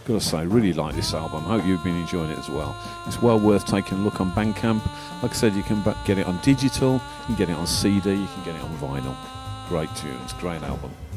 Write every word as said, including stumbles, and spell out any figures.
got to say, really like this album. Hope you've been enjoying it as well. It's well worth taking a look on Bandcamp. Like I said, you can get it on digital, you can get it on C D, you can get it on vinyl. Great tunes, great album.